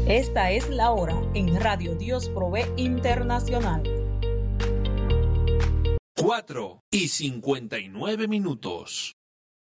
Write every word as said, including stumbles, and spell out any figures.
Esta es la hora en Radio Dios Provee Internacional. Cuatro y cincuenta y nueve minutos.